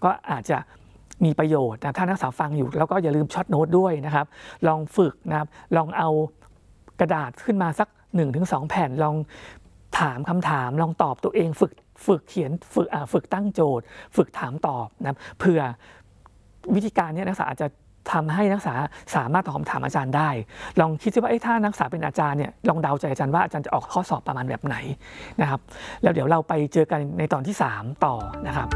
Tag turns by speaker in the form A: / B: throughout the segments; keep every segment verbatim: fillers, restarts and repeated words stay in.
A: ก็อาจจะมีประโยชน์นะถ้านักศึกษาฟังอยู่แล้วก็อย่าลืมช็อตโน้ตด้วยนะครับลองฝึกนะครับลองเอากระดาษขึ้นมาสัก หนึ่งถึงสอง แผ่นลองถามคำถามลองตอบตัวเองฝึกฝึกเขียนฝึกอ่าฝึกตั้งโจทย์ ฝึกถามตอบนะเผื่อวิธีการนี้นักศึกษาอาจจะทำให้นักศึกษาสามารถตอบคำถามอาจารย์ได้ลองคิดซิว่าถ้านักศึกษาเป็นอาจารย์เนี่ยลองเดาใจอาจารย์ว่าอาจารย์จะออกข้อสอบประมาณแบบไหนนะครับแล้วเดี๋ยวเราไปเจอกันในตอนที่สามต่อนะครับ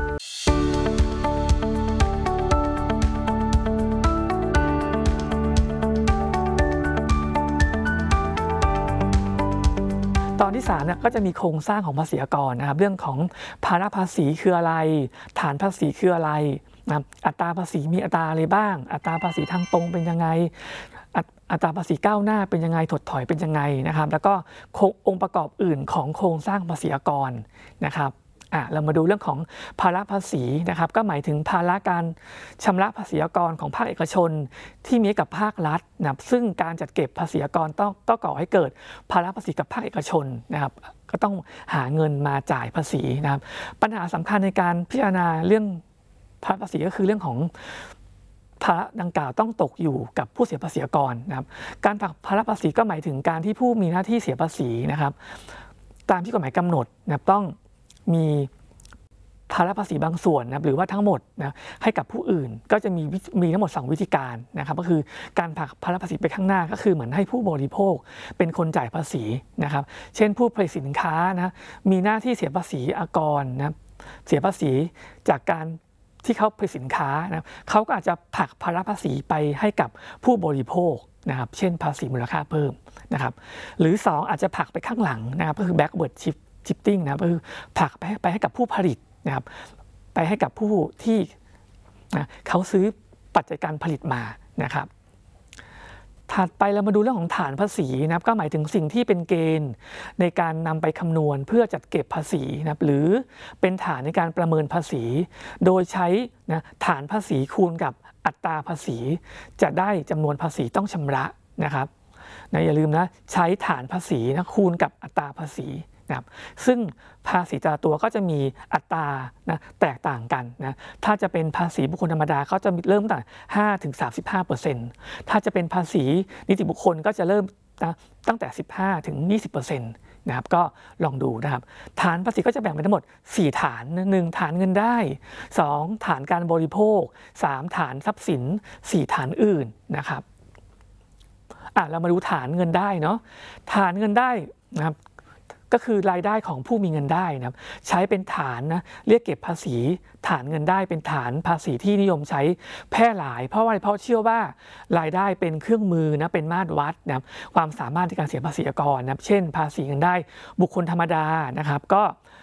A: ตอนที่สามเนี่ยก็จะมีโครงสร้างของภาษีอากรนะครับเรื่องของภาระภาษีคืออะไรฐานภาษีคืออะไรนะอัตราภาษีมีอัตราอะไรบ้างอัตราภาษีทางตรงเป็นยังไงอัตราภาษีก้าวหน้าเป็นยังไงถดถอยเป็นยังไงนะครับแล้วก็องค์ประกอบอื่นของโครงสร้างภาษีอากรนะครับอ่ะเรามาดูเรื่องของภาระภาษีนะครับก็หมายถึงภาระการชำระภาษีอากรของภาคเอกชนที่มีกับภาครัฐนะซึ่งการจัดเก็บภาษีอากรต้องก็ก่อให้เกิดภาระภาษีกับภาคเอกชนนะครับก็ต้องหาเงินมาจ่ายภาษีนะครับปัญหาสำคัญในการพิจารณาเรื่องภาระภาษีก็คือเรื่องของภาระดังกล่าวต้องตกอยู่กับผู้เสียภาษีอากรนะครับการผลักภาระภาษีก็หมายถึงการที่ผู้มีหน้าที่เสียภาษีนะครับตามที่กฎหมายกำหนดนะครับต้องมีภาระภาษีบางส่วนนะหรือว่าทั้งหมดนะให้กับผู้อื่นก็จะมีมีทั้งหมดสองวิธีการนะครับก็คือการผลักภาระภาษีไปข้างหน้าก็คือเหมือนให้ผู้บริโภคเป็นคนจ่ายภาษีนะครับเช่นผู้ผลิตสินค้านะมีหน้าที่เสียภาษีอากรนะเสียภาษีจากการที่เขาผลิตสินค้านะเขาก็อาจจะผลักภาระภาษีไปให้กับผู้บริโภคนะครับเช่นภาษีมูลค่าเพิ่มนะครับหรือสองอาจจะผลักไปข้างหลังนะครับก็คือ backward shift shifting นะก็คือผลักไปไปให้กับผู้ผลิตนะครับไปให้กับผู้ที่นะเขาซื้อปัจจัยการผลิตมานะครับถัดไปเรามาดูเรื่องของฐานภาษีนะครับก็หมายถึงสิ่งที่เป็นเกณฑ์ในการนำไปคำนวณเพื่อจัดเก็บภาษีนะครับหรือเป็นฐานในการประเมินภาษีโดยใช้นะฐานภาษีคูณกับอัตราภาษีจะได้จำนวนภาษีต้องชำระนะครับนะอย่าลืมนะใช้ฐานภาษีนะคูณกับอัตราภาษีนะครับซึ่งภาษีแต่ละตัวก็จะมีอัตรานะแตกต่างกันนะถ้าจะเป็นภาษีบุคคลธรรมดาก็จะเริ่มตั้งแต่ห้าถึงสามสิบห้าเปอร์เซ็นต์ถ้าจะเป็นภาษีนิติบุคคลก็จะเริ่มนะตั้งแต่สิบห้าถึงยี่สิบเปอร์เซ็นต์นะครับก็ลองดูนะครับฐานภาษีก็จะแบ่งเป็นทั้งหมดสี่ฐานหนึ่งฐานเงินได้สองฐานการบริโภคสามฐานทรัพย์สินสี่ฐานอื่นนะครับอ่ะเรามาดูฐานเงินได้เนาะฐานเงินได้นะครับก็คือรายได้ของผู้มีเงินได้นะครับใช้เป็นฐานนะเรียกเก็บภาษีฐานเงินได้เป็นฐานภาษีที่นิยมใช้แพร่หลายเพราะว่าเพราะเชื่อว่ารายได้เป็นเครื่องมือนะเป็นมาตรวัดนะครับความสามารถในการเสียภาษีอากรนะครับเช่นภาษีเงินได้บุคคลธรรมดานะครับก็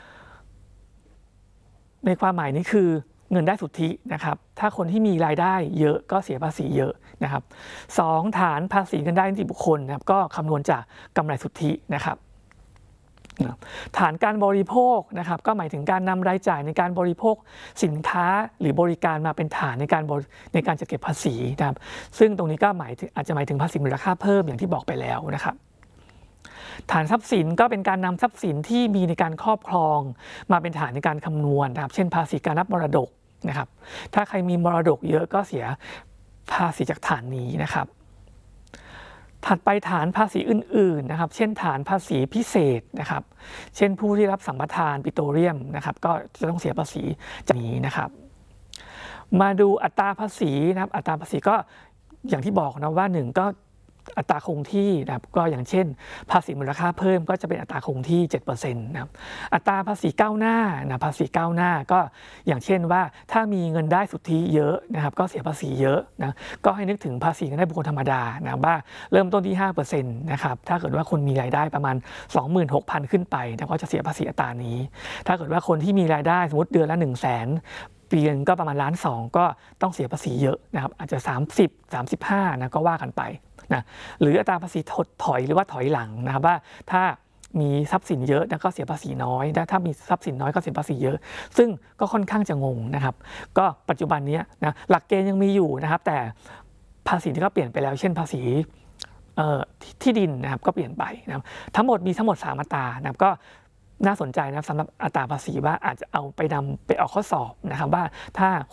A: ในความหมายนี้คือเงินได้สุทธินะครับถ้าคนที่มีรายได้เยอะก็เสียภาษีเยอะนะครับสองฐานภาษีเงินได้นิติบุคคลนะครับก็คำนวณจากกำไรสุทธินะครับฐานการบริโภคนะครับก็หมายถึงการนำรายจ่ายในการบริโภคสินค้าหรือบริการมาเป็นฐานในการในการจัดเก็บภาษีนะครับซึ่งตรงนี้ก็หมายถึงอาจจะหมายถึงภาษีมูลค่าเพิ่มอย่างที่บอกไปแล้วนะครับฐานทรัพย์สินก็เป็นการนำทรัพย์สินที่มีในการครอบครองมาเป็นฐานในการคำนวณนะครับเช่นภาษีการรับมรดกนะครับถ้าใครมีมรดกเยอะก็เสียภาษีจากฐานนี้นะครับถัดไปฐานภาษีอื่นๆนะครับเช่นฐานภาษีพิเศษนะครับเช่นผู้ที่รับสัมปทานปิโตรเลียมนะครับก็จะต้องเสียภาษีจากนี้นะครับมาดูอัตราภาษีนะครับอัตราภาษีก็อย่างที่บอกนะว่าหนึ่งก็อัตราคงที่นะครับก็อย่างเช่นภาษีมูลค่าเพิ่มก็จะเป็นอัตราคงที่ เจ็ดเปอร์เซ็นต์ นะครับอัตราภาษีก้าวหน้านะภาษีก้าวหน้าก็อย่างเช่นว่าถ้ามีเงินได้สุทธิเยอะนะครับก็เสียภาษีเยอะนะก็ให้นึกถึงภาษีเงินได้บุคคลธรรมดานะว่าเริ่มต้นที่ ห้าเปอร์เซ็นต์ นะครับถ้าเกิดว่าคนมีรายได้ประมาณ สองหมื่นหกพัน ขึ้นไปนะก็จะเสียภาษีอัตรานี้ถ้าเกิดว่าคนที่มีรายได้สมมติเดือนละ หนึ่งแสนปีนึงก็ประมาณล้านสองก็ต้องเสียภาษีเยอะนะครับอาจจะสามสิบ สามสิบห้านะก็ว่ากันไปนะหรืออัตราภาษีถดถอยหรือว่าถอยหลังนะครับว่าถ้ามีทรัพย์สินเยอะนะก็เสียภาษีน้อยถ้ามีทรัพย์สินน้อยก็เสียภาษีเยอะซึ่งก็ค่อนข้างจะงงนะครับก็ปัจจุบันนี้นะหลักเกณฑ์ยังมีอยู่นะครับแต่ภาษีที่ก็เปลี่ยนไปแล้วเช่นภาษีที่ดินนะครับก็เปลี่ยนไปนะครับทั้งหมดมีทั้งหมดสามอัตรานะครับก็น่าสนใจนะสำหรับอัตราภาษีว่าอาจจะเอาไปนำไปออกข้อสอบนะครับว่าถ้า